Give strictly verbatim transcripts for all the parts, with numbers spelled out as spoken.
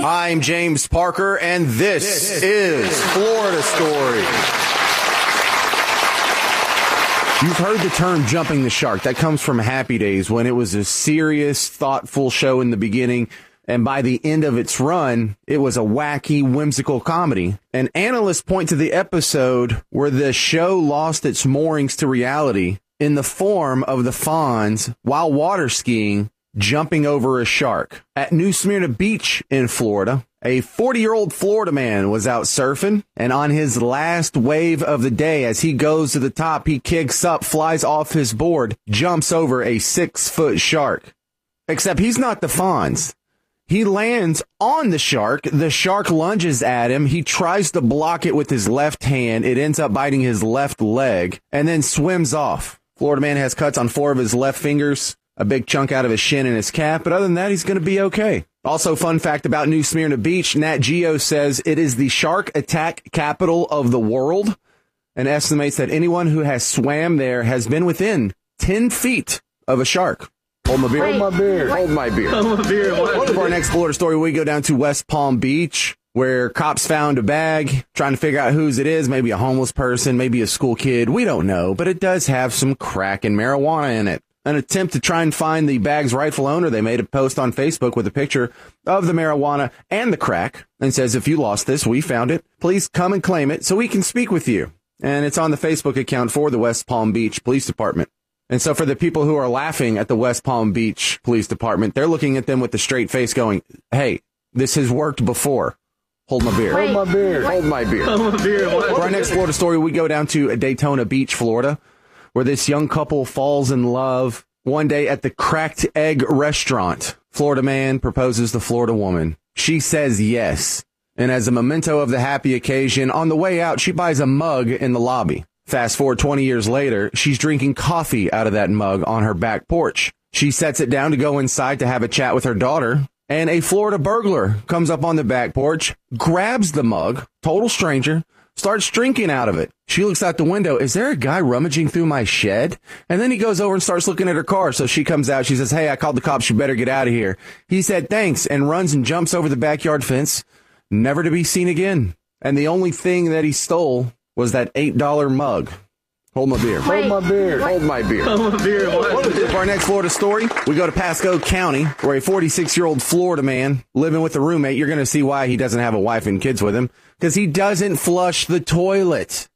I'm James Parker, and this, this is Florida Story. You've heard the term jumping the shark. That comes from Happy Days, when it was a serious, thoughtful show in the beginning. And by the end of its run, it was a wacky, whimsical comedy. And analysts point to the episode where the show lost its moorings to reality in the form of the Fonz, while water skiing, jumping over a shark. At New Smyrna Beach in Florida, a forty-year-old Florida man was out surfing, and on his last wave of the day, as he goes to the top, he kicks up, flies off his board, jumps over a six-foot shark. Except he's not the Fonz. He lands on the shark. The shark lunges at him. He tries to block it with his left hand. It ends up biting his left leg and then swims off. Florida man has cuts on four of his left fingers, a big chunk out of his shin and his calf, but other than that, he's going to be okay. Also, fun fact about New Smyrna Beach, Nat Geo says it is the shark attack capital of the world and estimates that anyone who has swam there has been within ten feet of a shark. Hold my beer. Hold my beer. Hold my beer. Hold my beer. For our next Florida story, we go down to West Palm Beach, where cops found a bag, trying to figure out whose it is. Maybe a homeless person, maybe a school kid. We don't know, but it does have some crack and marijuana in it. An attempt to try and find the bag's rightful owner. They made a post on Facebook with a picture of the marijuana and the crack and says, if you lost this, we found it. Please come and claim it so we can speak with you. And it's on the Facebook account for the West Palm Beach Police Department. And so for the people who are laughing at the West Palm Beach Police Department, they're looking at them with a straight face going, hey, this has worked before. Hold my beer. Hold my beer. Hold my beer. Hold my beer. For our next Florida story, we go down to Daytona Beach, Florida, where this young couple falls in love one day at the Cracked Egg restaurant. Florida man proposes to Florida woman. She says yes. And as a memento of the happy occasion, on the way out, she buys a mug in the lobby. Fast forward twenty years later, she's drinking coffee out of that mug on her back porch. She sets it down to go inside to have a chat with her daughter, and a Florida burglar comes up on the back porch, grabs the mug, total stranger, starts drinking out of it. She looks out the window. Is there a guy rummaging through my shed? And then he goes over and starts looking at her car. So she comes out. She says, hey, I called the cops. You better get out of here. He said, thanks, and runs and jumps over the backyard fence, never to be seen again. And the only thing that he stole was that eight dollar mug. Hold my beer. Hold my beer. Hold my beer. Hold my beer. For our next Florida story, we go to Pasco County, where a forty-six-year-old Florida man living with a roommate. You're going to see why he doesn't have a wife and kids with him, because he doesn't flush the toilet.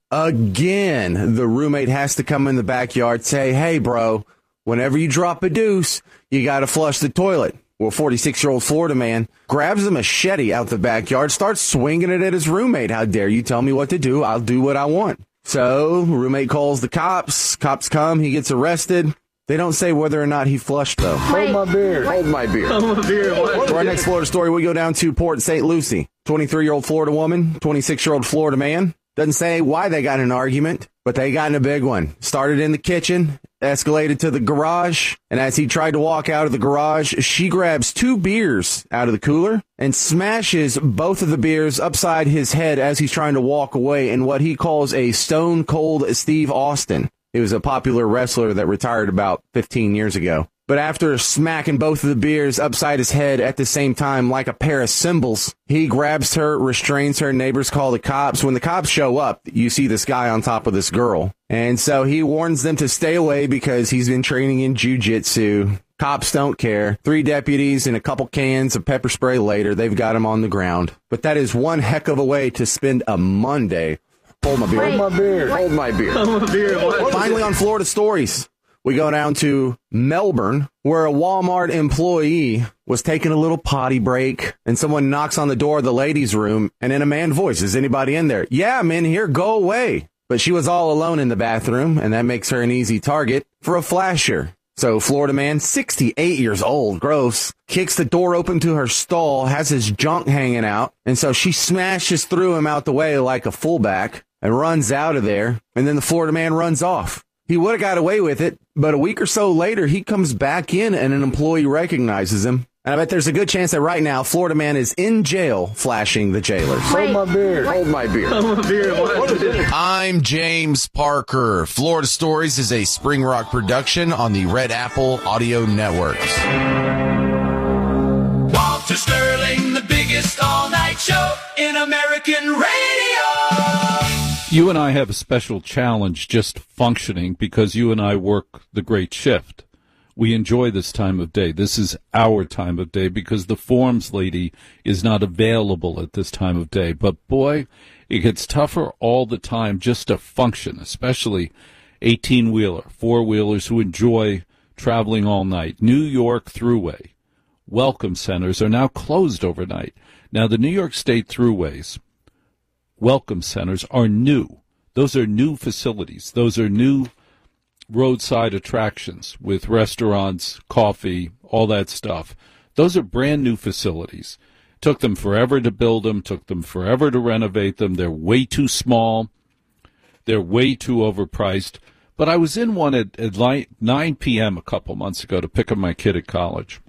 Again, the roommate has to come in the backyard, say, hey, bro, whenever you drop a deuce, you got to flush the toilet. Well, forty-six-year-old Florida man grabs a machete out the backyard, starts swinging it at his roommate. How dare you tell me what to do? I'll do what I want. So roommate calls the cops. Cops come. He gets arrested. They don't say whether or not he flushed, though. Hold my beer. Hold my beer. Hold my beer. For our next Florida story, we go down to Port Saint Lucie. twenty-three-year-old Florida woman, twenty-six-year-old Florida man. Doesn't say why they got in an argument, but they got in a big one. Started in the kitchen, escalated to the garage, and as he tried to walk out of the garage, she grabs two beers out of the cooler and smashes both of the beers upside his head as he's trying to walk away in what he calls a Stone Cold Steve Austin. He was a popular wrestler that retired about fifteen years ago. But after smacking both of the beers upside his head at the same time like a pair of cymbals, he grabs her, restrains her. Neighbors call the cops. When the cops show up, you see this guy on top of this girl. And so he warns them to stay away because he's been training in jiu-jitsu. Cops don't care. Three deputies and a couple cans of pepper spray later, they've got him on the ground. But that is one heck of a way to spend a Monday. Hold my beer. Hold my beer. Hold my beer. Hold my beer. Finally on Florida Stories, we go down to Melbourne, where a Walmart employee was taking a little potty break, and someone knocks on the door of the ladies' room, and in a man voice, is anybody in there? Yeah, I'm in here. Go away. But she was all alone in the bathroom, and that makes her an easy target for a flasher. So Florida man, sixty-eight years old, gross, kicks the door open to her stall, has his junk hanging out, and so she smashes through him out the way like a fullback and runs out of there, and then the Florida man runs off. He would have got away with it, but a week or so later, he comes back in and an employee recognizes him. And I bet there's a good chance that right now, Florida man is in jail flashing the jailers. Hold my beer. Hold my beer. Hold my beer. I'm James Parker. Florida Stories is a Spring Rock production on the Red Apple Audio Networks. Walter Sterling, the biggest American radio. You and I have a special challenge just functioning because you and I work the great shift. We enjoy this time of day. This is our time of day because the forms lady is not available at this time of day. But boy, it gets tougher all the time just to function, especially eighteen-wheeler, four-wheelers who enjoy traveling all night. New York Thruway welcome centers are now closed overnight. Now, the New York State Thruways welcome centers are new. Those are new facilities. Those are new roadside attractions with restaurants, coffee, all that stuff. Those are brand new facilities. Took them forever to build them, took them forever to renovate them. They're way too small. They're way too overpriced. But I was in one at, at nine p.m. a couple months ago to pick up my kid at college.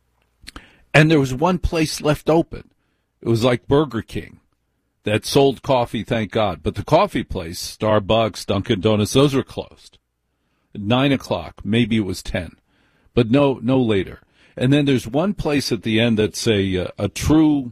And there was one place left open. It was like Burger King that sold coffee, thank God. But the coffee place, Starbucks, Dunkin' Donuts, those were closed. At nine o'clock, maybe it was ten, but no no later. And then there's one place at the end that's a, a true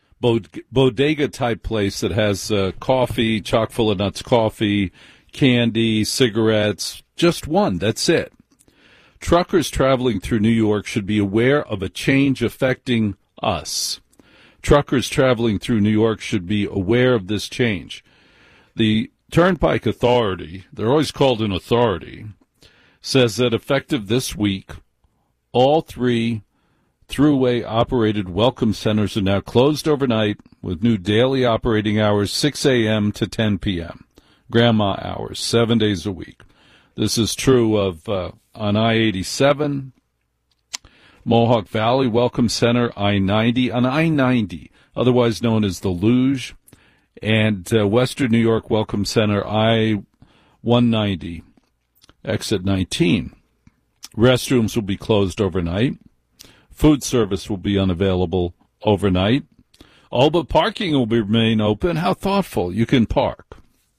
bodega-type place that has uh, coffee, chock full of nuts coffee, candy, cigarettes, just one, that's it. Truckers traveling through New York should be aware of a change affecting us. Truckers traveling through New York should be aware of this change. The Turnpike Authority, they're always called an authority, says that effective this week, all three Thruway-operated welcome centers are now closed overnight with new daily operating hours, six a.m. to ten p.m., grandma hours, seven days a week. This is true of uh, on I eighty-seven, Mohawk Valley Welcome Center, I ninety, on I ninety, otherwise known as the Luge, and uh, Western New York Welcome Center, I one ninety, exit nineteen. Restrooms will be closed overnight. Food service will be unavailable overnight. All but parking will remain open. How thoughtful. You can park.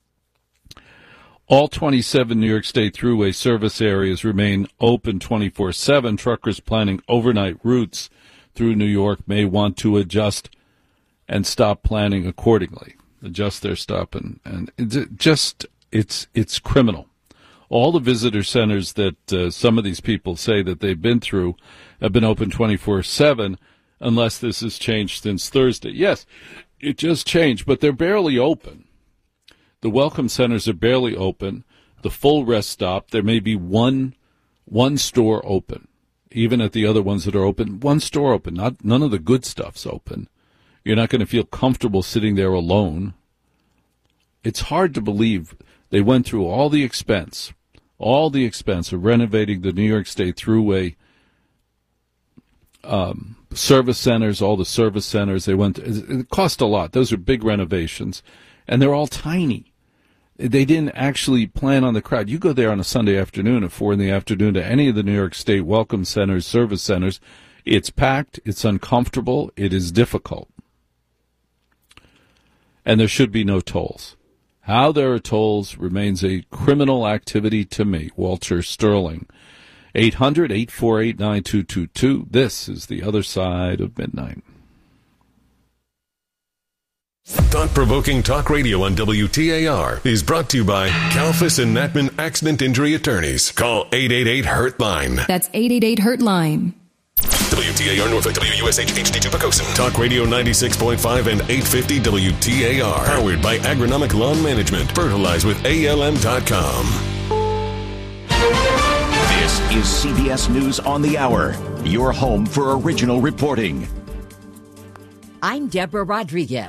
All twenty-seven New York State Thruway service areas remain open twenty-four seven. Truckers planning overnight routes through New York may want to adjust and stop planning accordingly. Adjust their stop and, and it just, it's, it's criminal. All the visitor centers that uh, some of these people say that they've been through have been open twenty-four seven unless this has changed since Thursday. Yes, it just changed, but they're barely open. The welcome centers are barely open. The full rest stop, there may be one one store open. Even at the other ones that are open, one store open. Not none of the good stuff's open. You're not going to feel comfortable sitting there alone. It's hard to believe they went through all the expense, all the expense of renovating the New York State Thruway um, service centers, all the service centers. They went. It cost a lot. Those are big renovations, and they're all tiny. They didn't actually plan on the crowd. You go there on a Sunday afternoon at four in the afternoon to any of the New York State welcome centers, service centers. It's packed. It's uncomfortable. It is difficult. And there should be no tolls. How there are tolls remains a criminal activity to me. Walter Sterling. eight hundred, eight four eight, nine two two two. This is The Other Side of Midnight. Thought-provoking talk radio on W T A R is brought to you by Kalfas and Natman Accident Injury Attorneys. Call eight eight eight, hurt line. That's eight eight eight, hurt line. W T A R Norfolk, W U S H, H D two Pocosin. Talk Radio ninety-six point five and eight fifty W T A R. Powered by Agronomic Lawn Management. Fertilize with A L M dot com. This is C B S News on the Hour. Your home for original reporting. I'm Deborah Rodriguez.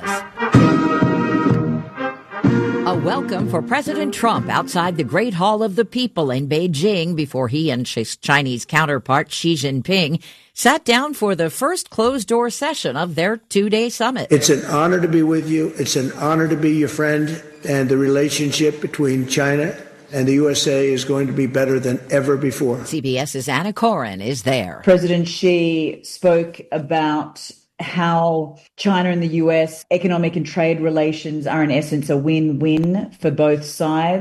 A welcome for President Trump outside the Great Hall of the People in Beijing before he and his Chinese counterpart Xi Jinping sat down for the first closed-door session of their two-day summit. It's an honor to be with you. It's an honor to be your friend, and the relationship between China and the U S A is going to be better than ever before. CBS's Anna Coren is there. President Xi spoke about how China and the U S economic and trade relations are in essence a win-win for both sides.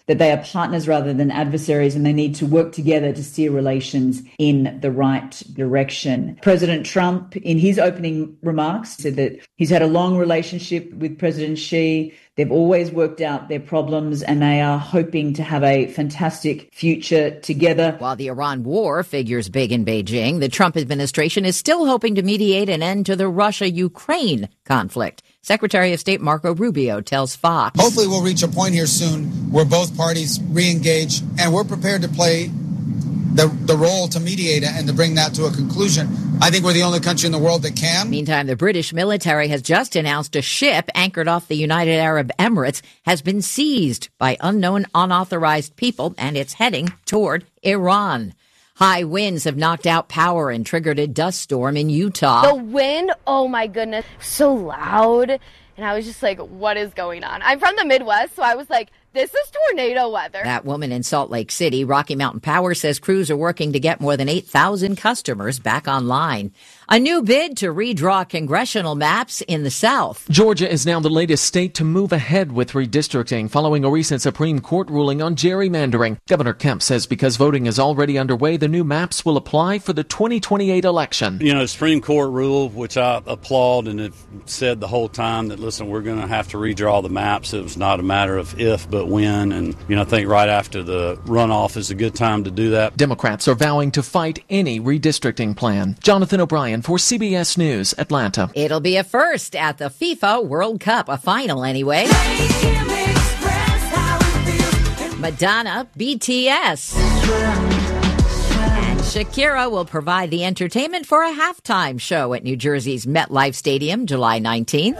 that they are partners rather than adversaries, and they need to work together to steer relations in the right direction. President Trump, in his opening remarks, said that he's had a long relationship with President Xi. They've always worked out their problems, and they are hoping to have a fantastic future together. While the Iran war figures big in Beijing, the Trump administration is still hoping to mediate an end to the Russia-Ukraine conflict. Secretary of State Marco Rubio tells Fox. Hopefully we'll reach a point here soon where both parties re-engage, and we're prepared to play the, the role to mediate and to bring that to a conclusion. I think we're the only country in the world that can. Meantime, the British military has just announced a ship anchored off the United Arab Emirates has been seized by unknown unauthorized people, and it's heading toward Iran. High winds have knocked out power and triggered a dust storm in Utah. The wind, oh my goodness, so loud. And I was just like, what is going on? I'm from the Midwest, so I was like, this is tornado weather. That woman in Salt Lake City, Rocky Mountain Power, says crews are working to get more than eight thousand customers back online. A new bid to redraw congressional maps in the South. Georgia is now the latest state to move ahead with redistricting following a recent Supreme Court ruling on gerrymandering. Governor Kemp says because voting is already underway, the new maps will apply for the twenty twenty-eight election. You know, the Supreme Court rule, which I applaud, and have said the whole time that, listen, we're going to have to redraw the maps. It was not a matter of if, but when. And, you know, I think right after the runoff is a good time to do that. Democrats are vowing to fight any redistricting plan. Jonathan O'Brien for C B S News, Atlanta. It'll be a first at the FIFA World Cup, a final anyway. Madonna, B T S. And Shakira will provide the entertainment for a halftime show at New Jersey's MetLife Stadium, July nineteenth.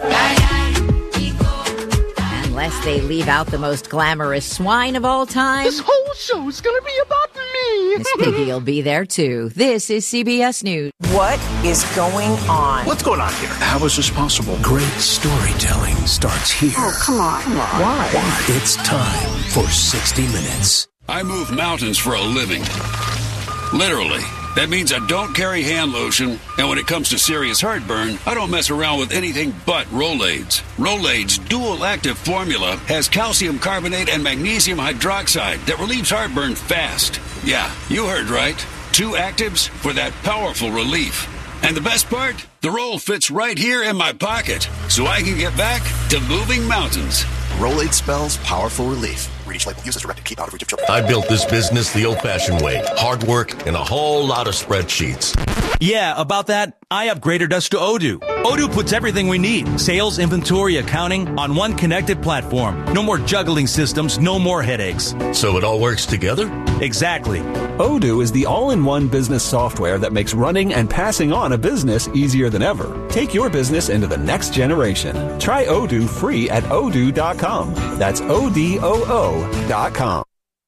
Unless they leave out the most glamorous swine of all time. This whole show is going to be about me. Miss Piggy will be there, too. This is C B S News. What is going on? What's going on here? How is this possible? Great storytelling starts here. Oh, come on. Come on. Why? Why? It's time for sixty minutes. I move mountains for a living. Literally. That means I don't carry hand lotion, and when it comes to serious heartburn, I don't mess around with anything but Rolaids. Rolaids' dual-active formula has calcium carbonate and magnesium hydroxide that relieves heartburn fast. Yeah, you heard right. Two actives for that powerful relief. And the best part? The roll fits right here in my pocket, so I can get back to moving mountains. Rolaid spells powerful relief. Read each label. Use as directed. Keep out of reach of children. I built this business the old-fashioned way. Hard work and a whole lot of spreadsheets. Yeah, about that, I upgraded us to Odoo. Odoo puts everything we need, sales, inventory, accounting, on one connected platform. No more juggling systems, no more headaches. So it all works together? Exactly. Odoo is the all-in-one business software that makes running and passing on a business easier than ever. Take your business into the next generation. Try Odoo free at odoo dot com. That's O D O O dot com.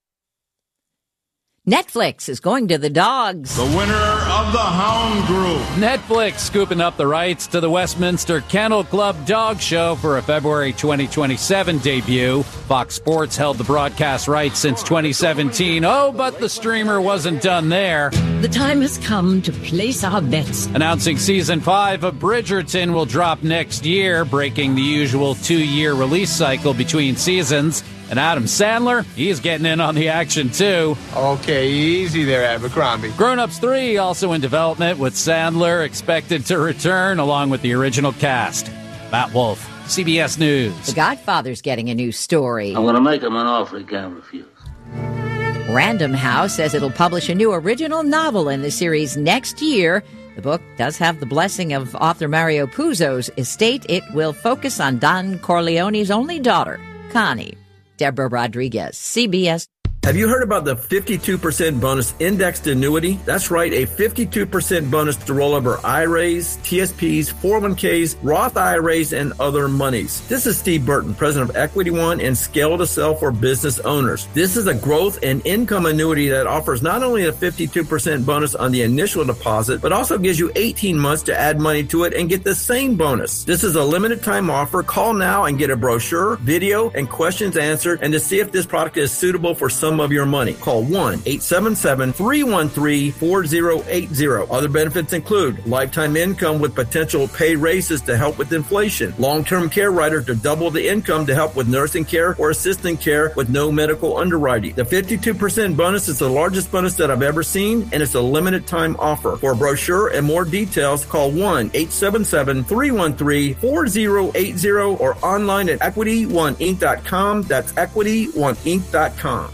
Netflix is going to the dogs. The winner of the Hound Group. Netflix scooping up the rights to the Westminster Kennel Club Dog Show for a February twenty twenty-seven debut. Fox Sports held the broadcast rights since twenty seventeen. Oh, but the streamer wasn't done there. The time has come to place our bets. Announcing season five of Bridgerton will drop next year, breaking the usual two-year release cycle between seasons. And Adam Sandler, he's getting in on the action, too. Okay, easy there, Abercrombie. Grown Ups three also in development, with Sandler expected to return along with the original cast. Matt Wolf, C B S News. The Godfather's getting a new story. I'm going to make him an offer he can't refuse. Random House says it'll publish a new original novel in the series next year. The book does have the blessing of author Mario Puzo's estate. It will focus on Don Corleone's only daughter, Connie. Deborah Rodriguez, C B S. Have you heard about the fifty-two percent bonus indexed annuity? That's right, a fifty-two percent bonus to roll over I R As, T S Ps, four oh one Ks, Roth I R As, and other monies. This is Steve Burton, president of Equity One and Scale to Sell for business owners. This is a growth and income annuity that offers not only a fifty-two percent bonus on the initial deposit, but also gives you eighteen months to add money to it and get the same bonus. This is a limited time offer. Call now and get a brochure, video, and questions answered, and to see if this product is suitable for some income of your money. Call one eight seven seven, three one three, four zero eight zero. Other benefits include lifetime income with potential pay raises to help with inflation, long-term care rider to double the income to help with nursing care or assistant care with no medical underwriting. The fifty-two percent bonus is the largest bonus that I've ever seen, and it's a limited time offer. For a brochure and more details, call one eight seven seven, three one three, four zero eight zero or online at equity one inc dot com. That's equity one inc dot com.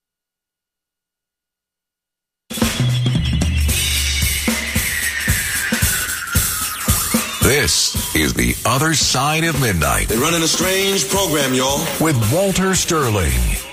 This is The Other Side of Midnight. They're running a strange program, y'all. With Walter Sterling.